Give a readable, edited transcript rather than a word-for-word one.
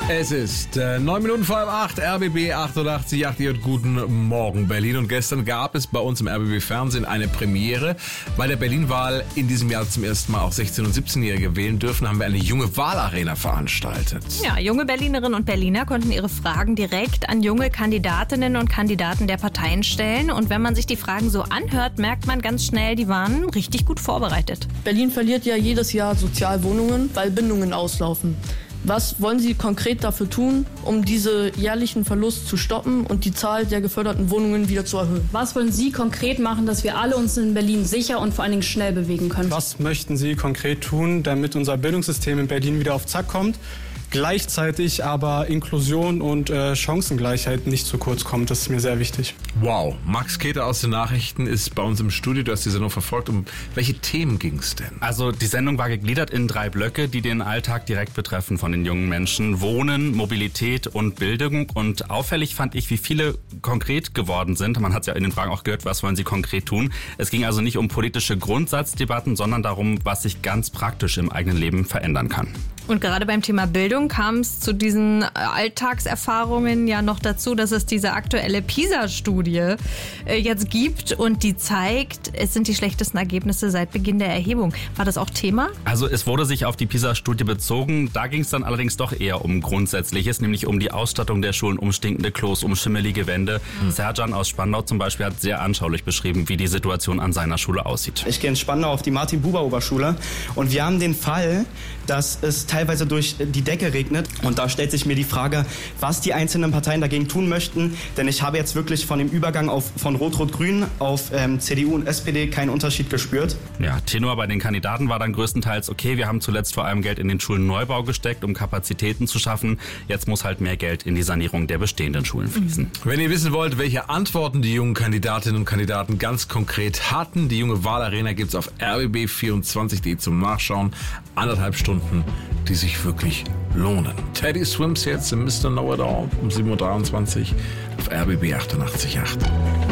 Es ist 9 Minuten vor 8, RBB 88,8. Guten Morgen Berlin. Und gestern gab es bei uns im RBB Fernsehen eine Premiere. Bei der Berlin-Wahl in diesem Jahr zum ersten Mal auch 16- und 17-Jährige wählen dürfen, haben wir eine junge Wahlarena veranstaltet. Ja, junge Berlinerinnen und Berliner konnten ihre Fragen direkt an junge Kandidatinnen und Kandidaten der Parteien stellen. Und wenn man sich die Fragen so anhört, merkt man ganz schnell, die waren richtig gut vorbereitet. Berlin verliert ja jedes Jahr Sozialwohnungen, weil Bindungen auslaufen. Was wollen Sie konkret dafür tun, um diese jährlichen Verlust zu stoppen und die Zahl der geförderten Wohnungen wieder zu erhöhen? Was wollen Sie konkret machen, dass wir alle uns in Berlin sicher und vor allen Dingen schnell bewegen können? Was möchten Sie konkret tun, damit unser Bildungssystem in Berlin wieder auf Zack kommt? Gleichzeitig aber Inklusion und Chancengleichheit nicht zu kurz kommt. Das ist mir sehr wichtig. Wow, Max Keter aus den Nachrichten ist bei uns im Studio. Du hast die Sendung verfolgt. Um welche Themen ging es denn? Also die Sendung war gegliedert in 3 Blöcke, die den Alltag direkt betreffen von den jungen Menschen. Wohnen, Mobilität und Bildung. Und auffällig fand ich, wie viele konkret geworden sind. Man hat es ja in den Fragen auch gehört, was wollen sie konkret tun. Es ging also nicht um politische Grundsatzdebatten, sondern darum, was sich ganz praktisch im eigenen Leben verändern kann. Und gerade beim Thema Bildung kam es zu diesen Alltagserfahrungen ja noch dazu, dass es diese aktuelle PISA-Studie jetzt gibt und die zeigt, es sind die schlechtesten Ergebnisse seit Beginn der Erhebung. War das auch Thema? Also es wurde sich auf die PISA-Studie bezogen. Da ging es dann allerdings doch eher um Grundsätzliches, nämlich um die Ausstattung der Schulen, um stinkende Klos, um schimmelige Wände. Serjan aus Spandau zum Beispiel hat sehr anschaulich beschrieben, wie die Situation an seiner Schule aussieht. Ich gehe in Spandau auf die Martin-Buber-Oberschule und wir haben den Fall, dass es teilweise durch die Decke regnet. Und da stellt sich mir die Frage, was die einzelnen Parteien dagegen tun möchten. Denn ich habe jetzt wirklich von dem Übergang von Rot-Rot-Grün auf CDU und SPD keinen Unterschied gespürt. Ja, Tenor bei den Kandidaten war dann größtenteils, okay, wir haben zuletzt vor allem Geld in den Schulenneubau gesteckt, um Kapazitäten zu schaffen. Jetzt muss halt mehr Geld in die Sanierung der bestehenden Schulen fließen. Wenn ihr wissen wollt, welche Antworten die jungen Kandidatinnen und Kandidaten ganz konkret hatten, die junge Wahlarena gibt's auf rbb24.de zum Nachschauen. 1,5 Stunden, die sich wirklich lohnen. Teddy Swims jetzt im Mr. Know It All um 7.23 Uhr auf RBB 88,8.